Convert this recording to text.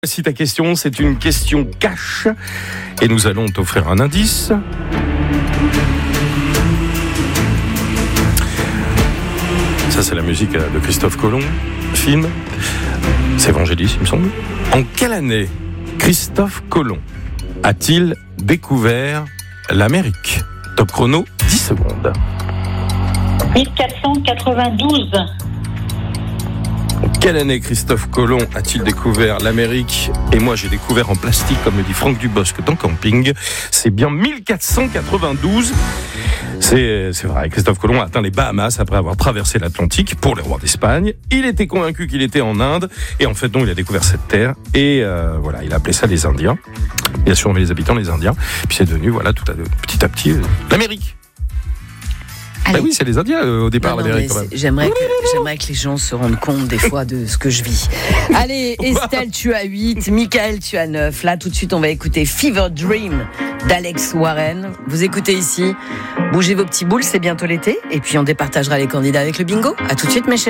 Si ta question, c'est une question cash et nous allons t'offrir un indice. Ça, c'est la musique de Christophe Colomb, film. C'est Vangelis, il me semble. En quelle année Christophe Colomb a-t-il découvert l'Amérique? Top chrono, 10 secondes. 1492. Quelle année Christophe Colomb a-t-il découvert l'Amérique? Et moi, j'ai découvert en plastique, comme le dit Franck Dubosc dans Camping. C'est bien 1492. C'est vrai, Christophe Colomb a atteint les Bahamas après avoir traversé l'Atlantique pour les rois d'Espagne. Il était convaincu qu'il était en Inde. Et en fait, non, il a découvert cette terre. Et voilà, il a appelé ça les Indiens. Il a surnommé les habitants les Indiens. Puis c'est devenu, voilà, petit à petit, l'Amérique. Allez. Bah oui, c'est les Indiens au départ, l'Amérique. Quand même. J'aimerais que les gens se rendent compte des fois de ce que je vis. Allez, Estelle, tu as 8, Michael, tu as 9. Là, tout de suite, on va écouter Fever Dream d'Alex Warren. Vous écoutez ici. Bougez vos petits boules, c'est bientôt l'été. Et puis, on départagera les candidats avec le bingo. À tout de suite, mes chers.